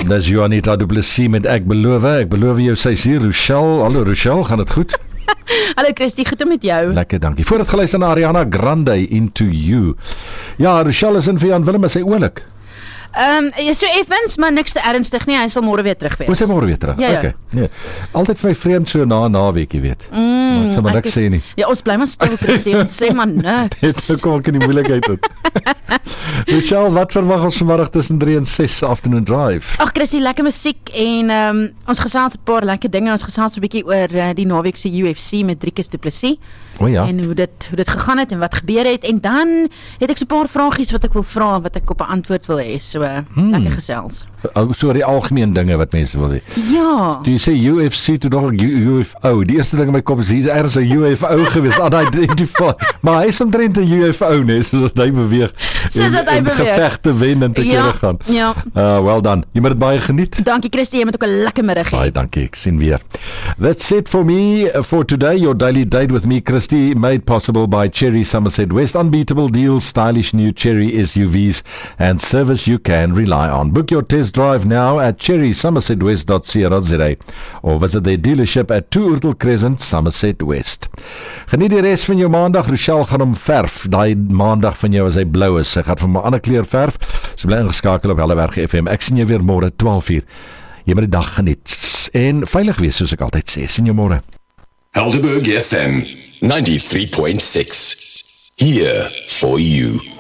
Dis Juanita Du Plessis met Ek beloof jou, sy is hier, Rochelle. Hallo Rochelle, gaan dit goed? Hallo Christie, goed om met jou. Lekker, dankie. Voordat geluister na Ariana Grande, Into You. Ja, Rochelle is in vir Jan Willem, is hy oorlik? So effens, maar niks te ernstig nie, hy sal môre weer terug wees. Hoe is hy môre weer terug? Ja. Okay. Nee. Altyd vir my vreemd so na naweek, jy weet. Ek sal maar niks sê nie. Ja, ons bly maar stil, Christie, ons sê maar niks. Dit kom ek in die moeilikheid uit. Rochelle, wat verwag ons vanmiddag tussen 3 en 6 Afternoon Drive? Ag Christie, lekker musiek en ons gesels 'n paar lekker dinge. Ons gesels 'n bietjie oor die naweek se UFC met Driekus Du Plessis. O ja. En hoe dit gegaan het en wat gebeur het. En dan het ek so 'n paar vragies wat ek wil vra, wat ek op 'n antwoord wil hê. So lekker gesels. So die algemeen dinge wat mense wil hê. Ja. Toe jy sê UFC, toe dog ek UFO. Die eerste ding in my kop is hier is 'n UFO gewees. Unidentified. Maar hy is omtrent 'n UFO, nee, soos hy beweeg. Soos dat hy beweeg. Gevegte wen en te kere gaan. Ja. Well done. Jy moet dit baie geniet. Dankie Christie, jy moet ook 'n lekker middag hê. Baie dankie, ek sien weer. That's it for me for today. Your daily date with me, Christy, made possible by Cherry Somerset West. Unbeatable deals, stylish new Cherry SUVs and service you can rely on. Book your test drive now at cherrysomersetwest.co.za or visit their dealership at 2 Oortel Crescent, Somerset West. Geniet die res van jou maandag. Rochelle gaan hom verf. Daai maandag van jou as hy blou is. Sy gaan vir 'n ander kleur verf. So bly ingeskakel op Helleberg FM. Ek sien jou weer môre 12:00. Jy moet die dag geniet en veilig wees soos ek altyd sê. Sien jou môre. Helderberg FM 93.6 here for you.